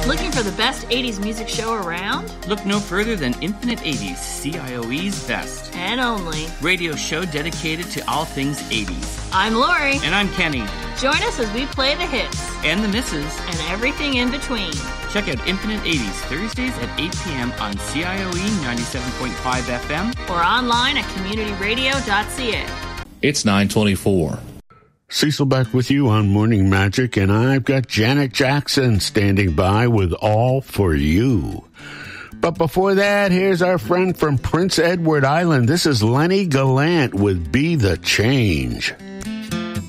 Looking for the best 80s music show around? Look no further than Infinite 80s, CIOE's best. And only. Radio show dedicated to all things 80s. I'm Lori. And I'm Kenny. Join us as we play the hits. And the misses. And everything in between. Check out Infinite 80s Thursdays at 8 p.m. on CIOE 97.5 FM. Or online at communityradio.ca. It's 9:24. Cecil back with you on Morning Magic, and I've got Janet Jackson standing by with All For You. But before that, here's our friend from Prince Edward Island. This is Lenny Gallant with Be The Change.